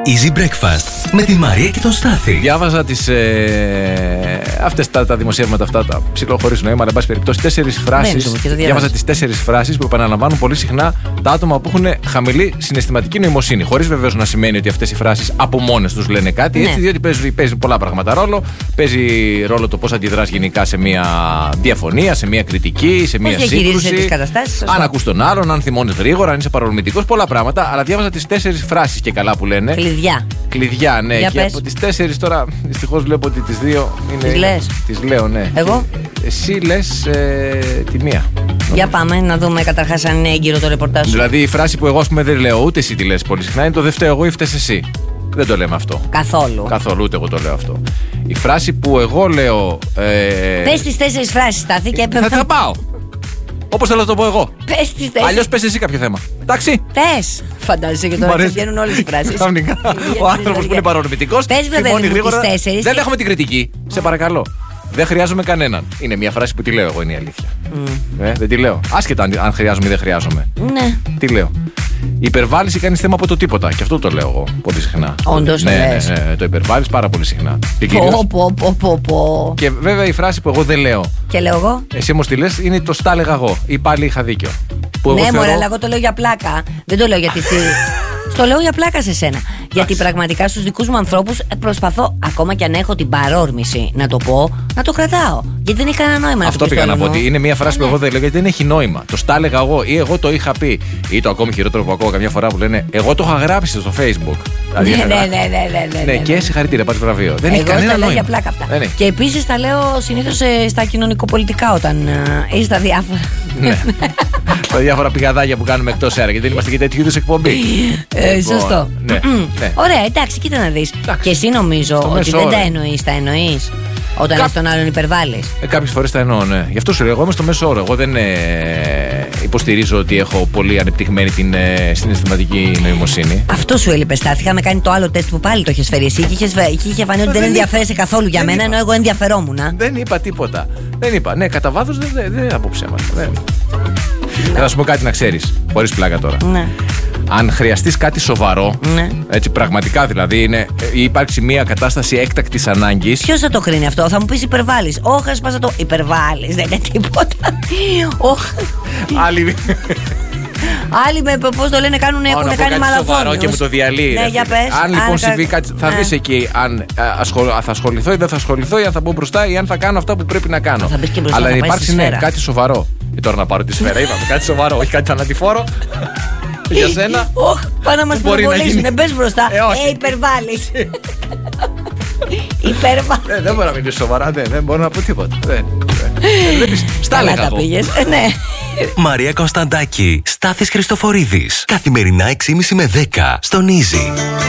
Easy Breakfast με τη Μαρία και τον Στάθη. Διάβαζα αυτές τα δημοσιεύματα αυτά, τα ψηλό χωρίς νόημα, αλλά εν πάση περιπτώσει 4 φράσεις. Διάβαζα τις 4 φράσεις που επαναλαμβάνουν πολύ συχνά τα άτομα που έχουν χαμηλή συναισθηματική νοημοσύνη. Χωρίς βεβαίως να σημαίνει ότι αυτές οι φράσεις από μόνες τους λένε κάτι, έτσι, διότι παίζει πολλά πράγματα ρόλο. Παίζει ρόλο το πώς αντιδράς γενικά σε μια διαφωνία, σε μια κριτική, σε μια σύγκρουση. Αν ακούς τον άλλον, αν θυμώνεις γρήγορα, αν είσαι παρορμητικός, πολλά πράγματα. Αλλά διάβαζα τις 4 φράσεις και καλά που λένε. Κλειδιά, ναι. Για και πες. από τις 4 τώρα δυστυχώς βλέπω ότι τις 2 είναι. Τις λες? Τις λέω, ναι. Εγώ? Εσύ λες τη μία. Για πάμε να δούμε καταρχάς αν είναι έγκυρο το ρεπορτάζ σου. Δηλαδή η φράση που εγώ ας πούμε δεν λέω, ούτε εσύ τη λες πολύ συχνά, είναι το δεν φταίω εγώ ή φταίς εσύ. Δεν το λέμε αυτό. Καθόλου, ούτε εγώ το λέω αυτό. Η φράση που εγώ λέω. Πες τις 4 φράσεις, Στάθη, και Θα πάω. Όπως θέλω να το πω εγώ. Πες τις 4. Αλλιώς πες εσύ κάποιο θέμα. Εντάξει. Πες. Φαντάζεσαι και τώρα βγαίνουν όλες οι φράσεις. Ο άνθρωπος που είναι παρορμητικός. Πες βέβαια γρήγορα. τις 4. Δεν έχουμε την κριτική. Σε παρακαλώ. Δεν χρειάζομαι κανέναν. Είναι μια φράση που τη λέω εγώ, είναι η αλήθεια. Δεν τη λέω. Άσχετα αν χρειάζομαι ή δεν χρειάζομαι. Ναι. Τι λέω. Υπερβάλλεις ή κάνεις θέμα από το τίποτα. Και αυτό το λέω εγώ πολύ συχνά. Όντως το λες. Ναι, το υπερβάλλεις πάρα πολύ συχνά. Πω. Και βέβαια η φράση που εγώ δεν λέω. Και λέω εγώ. Εσύ όμως τη λες, είναι το στα έλεγα εγώ. Ή πάλι είχα δίκιο. Ναι, μωρέ, αλλά εγώ το λέω για πλάκα. Δεν το λέω γιατί. Το λέω για πλάκα σε σένα. Γιατί πραγματικά στους δικούς μου ανθρώπους προσπαθώ, ακόμα και αν έχω την παρόρμηση να το πω, να το κρατάω. Γιατί δεν έχει κανένα νόημα. Αυτό πήγα να πω. Ότι είναι μια φράση που εγώ δεν λέω γιατί δεν έχει νόημα. Το στα έλεγα εγώ ή εγώ το είχα πει. Ή το ακόμη χειρότερο που ακούω καμιά φορά που λένε εγώ το είχα γράψει στο Facebook. Ναι, και συγχαρητήρια, πάρει βραβείο. Δεν έχει κανένα νόημα. Εγώ τα λέω για πλάκα αυτά. Και επίσης τα λέω συνήθως στα κοινωνικοπολιτικά όταν είσαι στα διάφορα. Ναι. Τα διάφορα πηγαδάκια που κάνουμε εκτός αέρα, γιατί δεν είμαστε και τέτοιου είδους εκπομπή. Σωστό. Ωραία, εντάξει, κοίτα να δεις. Και εσύ νομίζω ότι δεν τα εννοείς, τα εννοείς. Όταν λες τον άλλον υπερβάλλεις. Κάποιες φορές τα εννοώ, ναι. Γι' αυτό σου λέω, εγώ είμαι στο μέσο όρο. Εγώ δεν υποστηρίζω ότι έχω πολύ ανεπτυγμένη την συναισθηματική νοημοσύνη. Αυτό σου έλειπε, Στάθη. Είχαμε κάνει το άλλο τεστ που πάλι το έχεις φέρει εσύ και είχε φανεί ότι δεν ενδιαφέρεσαι καθόλου για μένα, ενώ εγώ ενδιαφερόμουν. Δεν είπα τίποτα. Δεν είπα. Ναι, κατά βάθος δεν από ψέματα. Θα σου πω κάτι να ξέρεις, χωρίς πλάκα τώρα. Ναι. Αν χρειαστείς κάτι σοβαρό, έτσι πραγματικά δηλαδή, ή υπάρξει μια κατάσταση έκτακτης ανάγκης. Ποιος θα το κρίνει αυτό, θα μου πεις υπερβάλλεις. Όχι, ασπάσα το υπερβάλλεις, δεν είναι τίποτα. Άλλοι με πώς το λένε έχουν κάνει μαλαφόνιος. Και με το διαλύει. Ναι, για πες. Αν λοιπόν συμβεί κάτι, θα δεις εκεί αν θα ασχοληθώ ή δεν θα ασχοληθώ, ή αν θα μπω μπροστά ή αν θα κάνω αυτά που πρέπει να κάνω. Αλλά αν υπάρξει κάτι σοβαρό. Τώρα να πάρω τη σφαίρα, είπαμε κάτι σοβαρό, όχι κάτι θανατηφόρο. Για σένα. Πάνε να μας προβολήσουν. Μπες μπροστά. Υπερβάλλεις. Δεν μπορώ να μιλήσω σοβαρά, δεν μπορώ να πω τίποτα. Στα έλεγα εγώ. Ναι. Μαρία Κωνσταντάκη, Στάθης Χριστοφορίδης. Καθημερινά 6:30 με 10 στον Easy.